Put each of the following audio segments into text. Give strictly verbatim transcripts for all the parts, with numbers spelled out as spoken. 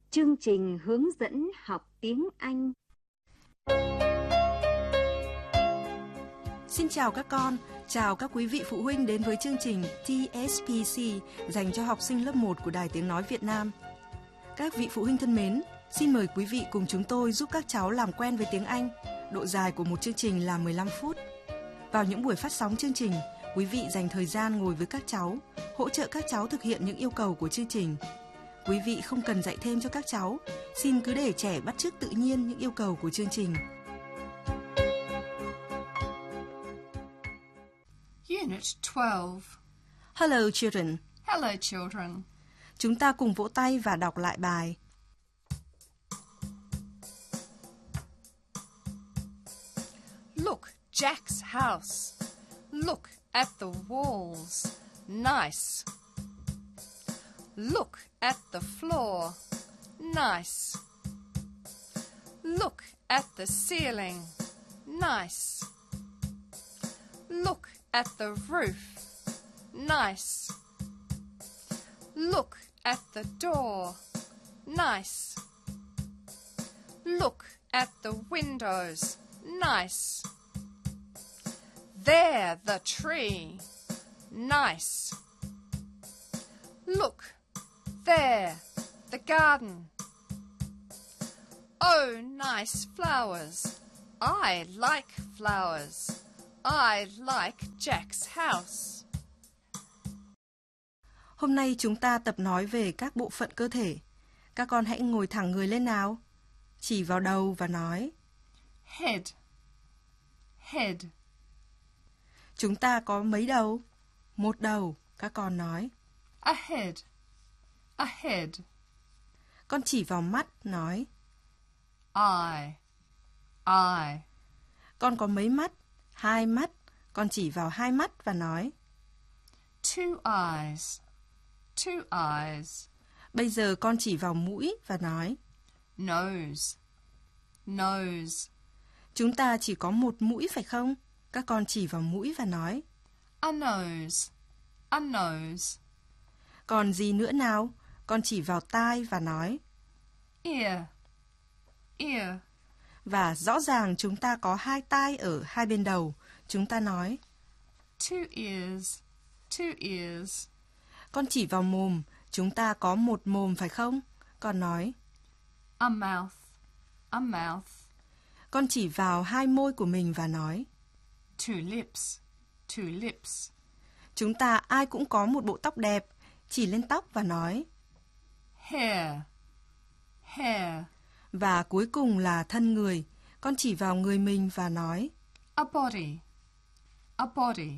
Chương trình hướng dẫn học tiếng Anh. Xin chào các con, chào các quý vị phụ huynh đến với chương trình tê ét pê xê dành cho học sinh lớp một của Đài Tiếng Nói Việt Nam. Các vị phụ huynh thân mến, xin mời quý vị cùng chúng tôi giúp các cháu làm quen với tiếng Anh. Độ dài của một chương trình là mười lăm phút. Vào những buổi phát sóng chương trình, quý vị dành thời gian ngồi với các cháu, hỗ trợ các cháu thực hiện những yêu cầu của chương trình. Quý vị không cần dạy thêm cho các cháu, xin cứ để trẻ bắt chước tự nhiên những yêu cầu của chương trình. Unit twelve. Hello children. Hello children. Chúng ta cùng vỗ tay và đọc lại bài. Look, Jack's house. Look at the walls. Nice. Look at the floor. Nice. Look at the ceiling. Nice. Look at the roof. Nice. Look at the door. Nice. Look at the windows. Nice. There, the tree. Nice. Look, there, the garden. Oh, nice flowers. I like flowers. I like Jack's house. Hôm nay chúng ta tập nói về các bộ phận cơ thể. Các con hãy ngồi thẳng người lên nào. Chỉ vào đầu và nói Head. Head. Chúng ta có mấy đầu? Một đầu, các con nói. A head. A head. Con chỉ vào mắt, nói Eye. Eye. Con có mấy mắt? Hai mắt. Con chỉ vào hai mắt và nói Two eyes. Two eyes. Bây giờ con chỉ vào mũi và nói Nose. Nose. Chúng ta chỉ có một mũi phải không? Các con chỉ vào mũi và nói A nose. A nose. Còn gì nữa nào? Con chỉ vào tai và nói Ear. Ear. Và rõ ràng chúng ta có hai tai ở hai bên đầu. Chúng ta nói Two ears. Two ears. Con chỉ vào mồm. Chúng ta có một mồm phải không? Con nói A mouth. A mouth. Con chỉ vào hai môi của mình và nói Two lips. Two lips. Chúng ta ai cũng có một bộ tóc đẹp. Chỉ lên tóc và nói Hair. Hair. Và cuối cùng là thân người. Con chỉ vào người mình và nói A body. A body.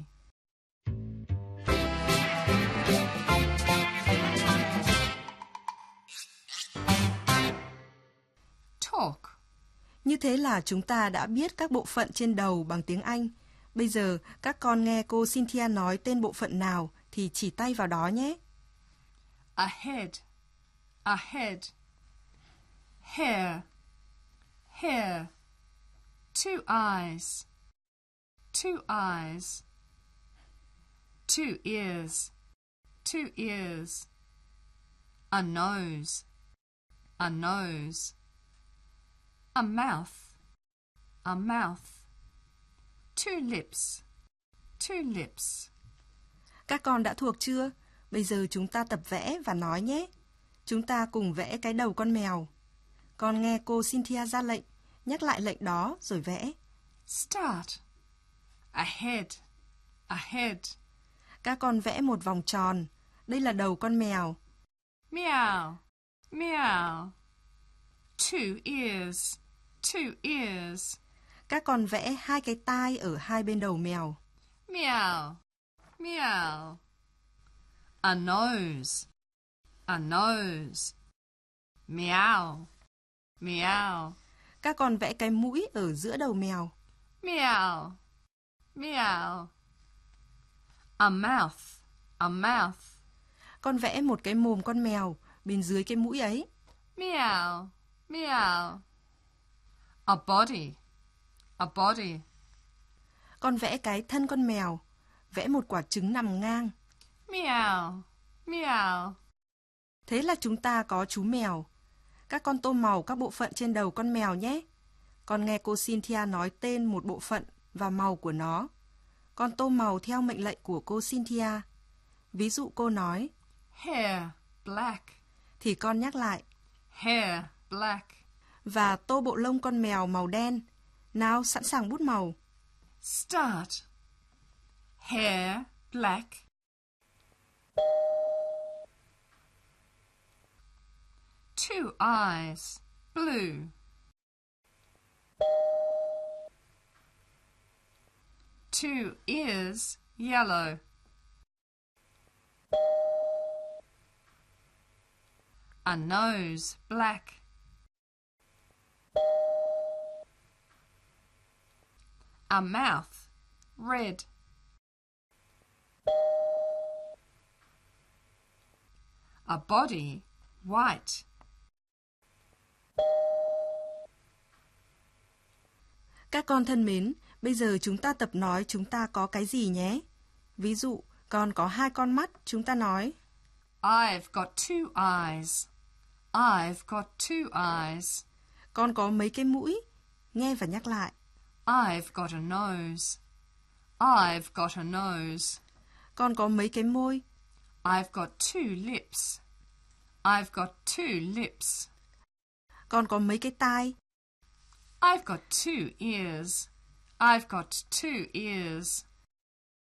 Talk. Như thế là chúng ta đã biết các bộ phận trên đầu bằng tiếng Anh. Bây giờ các con nghe cô Cynthia nói tên bộ phận nào thì chỉ tay vào đó nhé. A head. A head. Hair. Hair. Two eyes. Two eyes. Two ears. Two ears. A nose. A nose. A mouth. A mouth. Two lips. Two lips. Các con đã thuộc chưa? Bây giờ chúng ta tập vẽ và nói nhé. Chúng ta cùng vẽ cái đầu con mèo. Con nghe cô Cynthia ra lệnh, nhắc lại lệnh đó rồi vẽ. Start. A head. A head. Các con vẽ một vòng tròn. Đây là đầu con mèo. Meow. Meow. Two ears. Two ears. Các con vẽ hai cái tai ở hai bên đầu mèo. Meow. Meow. A nose. A nose. Meow. Meow. Các con vẽ cái mũi ở giữa đầu mèo. Meow. Meow. A mouth. A mouth. Con vẽ một cái mồm con mèo bên dưới cái mũi ấy. Meow. Meow. A body. A body. Con vẽ cái thân con mèo, vẽ một quả trứng nằm ngang. Meow. Meow. Thế là chúng ta có chú mèo. Các con tô màu các bộ phận trên đầu con mèo nhé. Con nghe cô Cynthia nói tên một bộ phận và màu của nó. Con tô màu theo mệnh lệnh của cô Cynthia. Ví dụ cô nói Hair, black. thì con nhắc lại Hair, black. và tô bộ lông con mèo màu đen. Nào, sẵn sàng bút màu. Start. Hair, black. Two eyes, blue. Two ears, yellow. A nose, black. A mouth, red. A body, white. Các con thân mến, bây giờ chúng ta tập nói chúng ta có cái gì nhé. Ví dụ, con có hai con mắt, chúng ta nói I've got two eyes. I've got two eyes. con có mấy cái mũi. Nghe và nhắc lại. I've got a nose. I've got a nose. Con có mấy cái môi. I've got two lips. I've got two lips. Con có mấy cái tai. I've got two ears. I've got two ears.